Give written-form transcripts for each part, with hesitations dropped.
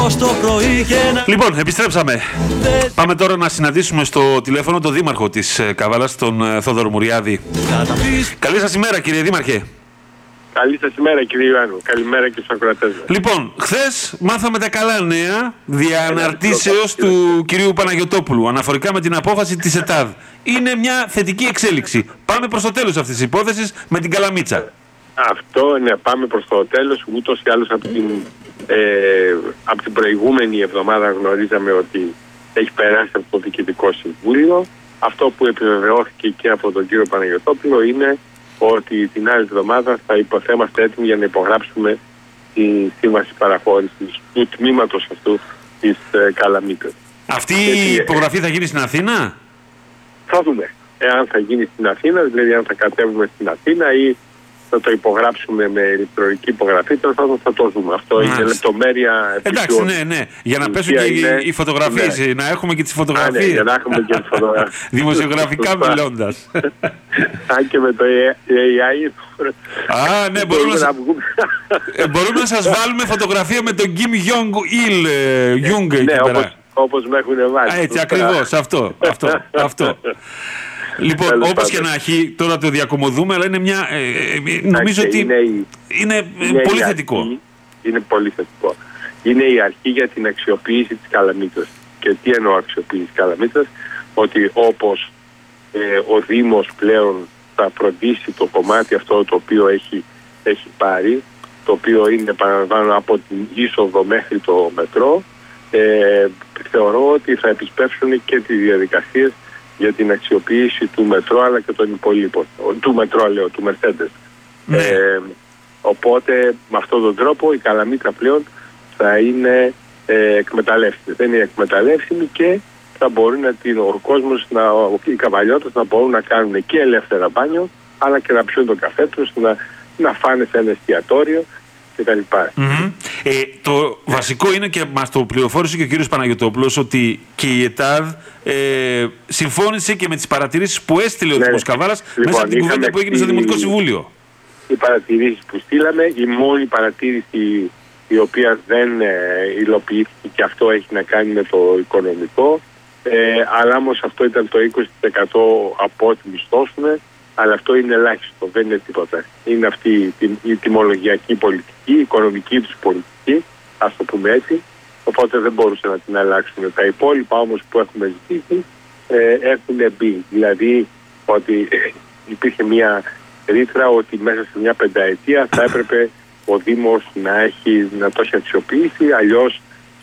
Λοιπόν, επιστρέψαμε. Πάμε τώρα να συναντήσουμε στο τηλέφωνο τον Δήμαρχο της Καβάλας, τον Θόδωρο Μουριάδη. Καλή σας ημέρα, κύριε Δήμαρχε. Καλή σας ημέρα, κύριε Ιωάννου. Καλημέρα και στους ακροατές. Λοιπόν, χθες μάθαμε τα καλά νέα δια αναρτήσεως του κυρίου Παναγιωτόπουλου αναφορικά με την απόφαση της ΕΤΑΔ. Είναι μια θετική εξέλιξη. Πάμε προς το τέλος αυτής της υπόθεσης με την Καλαμίτσα. Αυτό, ναι, πάμε προς το τέλος. Ούτως ή άλλως από την προηγούμενη εβδομάδα γνωρίζαμε ότι έχει περάσει από το Διοικητικό Συμβούλιο. Αυτό που επιβεβαιώθηκε και από τον κύριο Παναγιωτόπουλο είναι ότι την άλλη εβδομάδα θα είμαστε έτοιμοι για να υπογράψουμε τη σύμβαση παραχώρησης του τμήματος αυτού της Καλαμίτας. Αυτή η υπογραφή θα γίνει στην Αθήνα? Θα δούμε. Εάν θα γίνει στην Αθήνα, δηλαδή αν θα κατέβουμε στην Αθήνα ή θα το υπογράψουμε με ηλεκτρονική υπογραφή, θα το δούμε. Αυτό είναι λεπτομέρεια. Εντάξει, ναι. Για να πέσουν και οι φωτογραφίες, ναι. Να έχουμε και τις φωτογραφίες. Ναι, για να έχουμε και τις φωτογραφίες. Δημοσιογραφικά μιλώντας. Αν και με το AI. Ναι, μπορούμε να σας βάλουμε φωτογραφία με τον Kim Jong-il. Ναι, όπως με έχουν βάλει. Έτσι, ακριβώς, αυτό. Λοιπόν, όπως και να έχει, τώρα το διακομωδούμε, αλλά είναι μια. Νομίζω ότι είναι πολύ θετικό. Είναι πολύ θετικό. Είναι η αρχή για την αξιοποίηση της Καλαμίτσας. Και τι εννοώ αξιοποίηση της Καλαμίτσας? Ότι όπως ο Δήμος πλέον θα φροντίσει το κομμάτι αυτό το οποίο έχει πάρει, το οποίο είναι, παραλαμβάνω, από την είσοδο μέχρι το μετρό, θεωρώ ότι θα επισπεύσουν και τις διαδικασίες για την αξιοποίηση του μετρό αλλά και των υπολείπων. Του μετρό, λέω, του Mercedes. Ναι. Οπότε με αυτόν τον τρόπο η Καλαμίτσα πλέον θα είναι εκμεταλλεύσιμη. Δεν είναι εκμεταλλεύσιμη και θα μπορεί ο κόσμος, οι καβαλιώτες να μπορούν να κάνουν και ελεύθερα μπάνιο, αλλά και να πιούν τον καφέ τους, να φάνε σε ένα εστιατόριο κτλ. Το βασικό είναι, και μας το πληροφόρησε και ο κύριος Παναγιωτόπουλος, ότι και η ΕΤΑΔ συμφώνησε και με τις παρατηρήσεις που έστειλε ο Δήμος Καβάλας, μέσα από την κουβέντα που έγινε στο Δημοτικό Συμβούλιο. Οι παρατηρήσεις που στείλαμε, η μόνη παρατήρηση η οποία δεν υλοποιήθηκε, και αυτό έχει να κάνει με το οικονομικό, αλλά όμως αυτό ήταν το 20% από ό,τι μισθώσουν, αλλά αυτό είναι ελάχιστο, δεν είναι τίποτα. Είναι αυτή η τιμολογιακή πολιτική, η οικονομική τους πολιτική, ας το πούμε έτσι, οπότε δεν μπορούσαν να την αλλάξουν. Τα υπόλοιπα όμως που έχουμε ζητήσει έχουν μπει. Δηλαδή ότι υπήρχε μια ρήτρα ότι μέσα σε μια πενταετία θα έπρεπε ο Δήμος να το έχει αξιοποιήσει, αλλιώς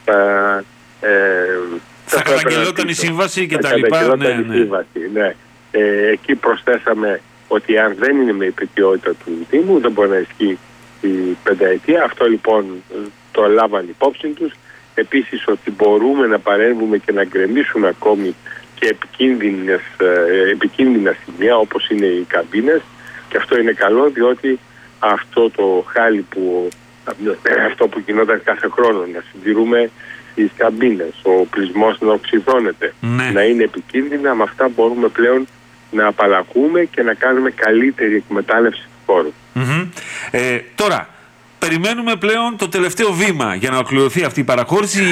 θα καταγγελόταν η σύμβαση και τα λοιπά. Ναι. Εκεί προσθέσαμε ότι αν δεν είναι με υπηκιότητα του Δήμου δεν μπορεί να ισχύει η πενταετία. Αυτό λοιπόν το λάβαν υπόψη τους. Επίσης ότι μπορούμε να παρέμβουμε και να γκρεμίσουμε ακόμη και επικίνδυνα σημεία όπως είναι οι καμπίνες, και αυτό είναι καλό, διότι αυτό το χάλι αυτό που γινόταν κάθε χρόνο, να συντηρούμε τις καμπίνες, ο πλεισμός να οξυδώνεται, να είναι επικίνδυνα, με αυτά μπορούμε πλέον να απαλλαγούμε και να κάνουμε καλύτερη εκμετάλλευση του χώρου. Τώρα, περιμένουμε πλέον το τελευταίο βήμα για να ολοκληρωθεί αυτή η παραχώρηση.